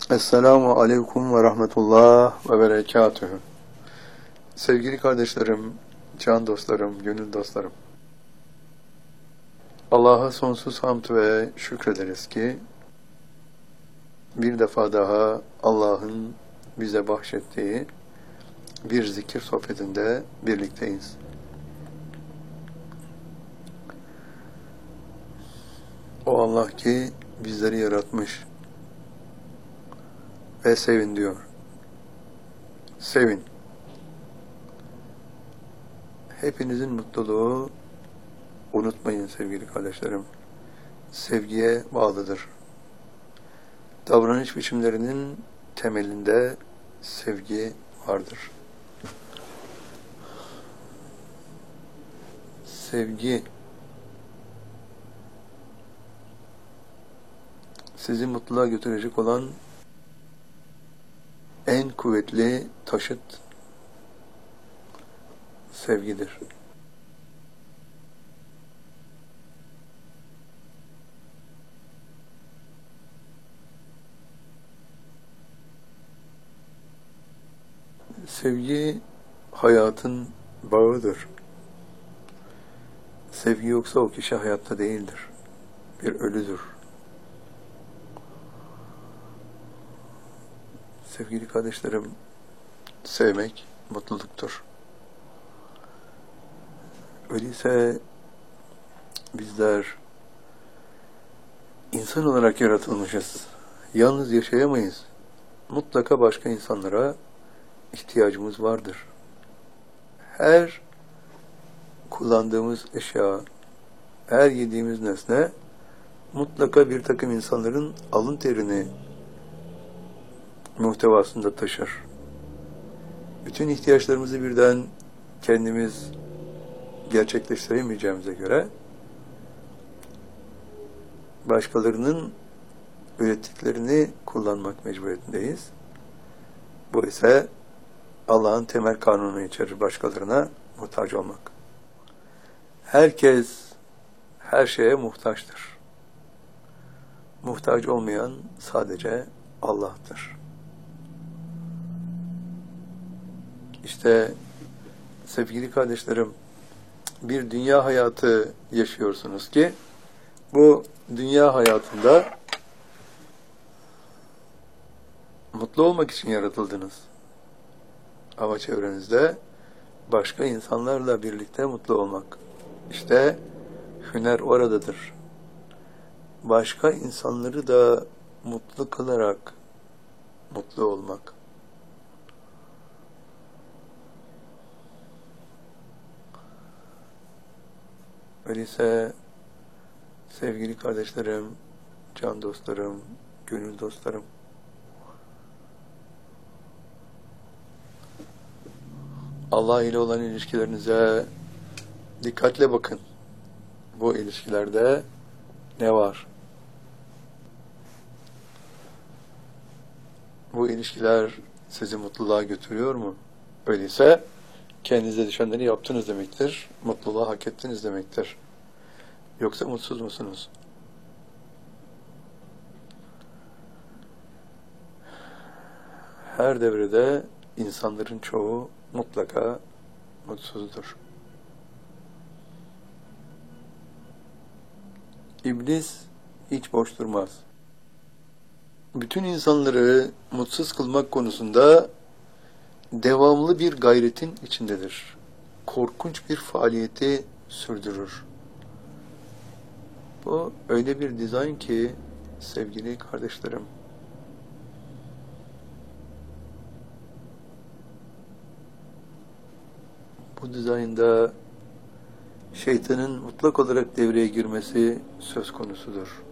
Esselamu Aleyküm ve Rahmetullah ve Berekatühü. Sevgili kardeşlerim, can dostlarım, gönül dostlarım. Allah'a sonsuz hamd ve şükrederiz ki bir defa daha Allah'ın bize bahşettiği bir zikir sohbetinde birlikteyiz. O Allah ki bizleri yaratmış ve sevin diyor. Sevin. Hepinizin mutluluğu, unutmayın sevgili kardeşlerim, sevgiye bağlıdır. Davranış biçimlerinin temelinde sevgi vardır. Sevgi sizi mutluluğa götürecek olan en kuvvetli taşıt sevgidir. Sevgi hayatın bağıdır. Sevgi yoksa o kişi hayatta değildir. Bir ölüdür. Sevgili kardeşlerim, sevmek mutluluktur. Öyleyse bizler insan olarak yaratılmışız. Yalnız yaşayamayız. Mutlaka başka insanlara ihtiyacımız vardır. Her kullandığımız eşya, her yediğimiz nesne mutlaka bir takım insanların alın terini muhtevasında taşır. Bütün ihtiyaçlarımızı birden kendimiz gerçekleştiremeyeceğimize göre başkalarının ürettiklerini kullanmak mecburiyetindeyiz. Bu ise Allah'ın temel kanunu içerir, başkalarına muhtaç olmak. Herkes her şeye muhtaçtır. Muhtaç olmayan sadece Allah'tır. İşte sevgili kardeşlerim, bir dünya hayatı yaşıyorsunuz ki bu dünya hayatında mutlu olmak için yaratıldınız. Ama çevrenizde başka insanlarla birlikte mutlu olmak. İşte hüner oradadır. Başka insanları da mutlu kılarak mutlu olmak. Öyleyse sevgili kardeşlerim, can dostlarım, gönül dostlarım, Allah ile olan ilişkilerinize dikkatle bakın. Bu ilişkilerde ne var? Bu ilişkiler sizi mutluluğa götürüyor mu? Öyleyse kendinize düşenleri yaptınız demektir. Mutluluğa hak ettiniz demektir. Yoksa mutsuz musunuz? Her devrede insanların çoğu mutlaka mutsuzdur. İblis hiç boş durmaz. Bütün insanları mutsuz kılmak konusunda devamlı bir gayretin içindedir. Korkunç bir faaliyeti sürdürür. Bu öyle bir dizayn ki sevgili kardeşlerim, bu dizaynda şeytanın mutlak olarak devreye girmesi söz konusudur.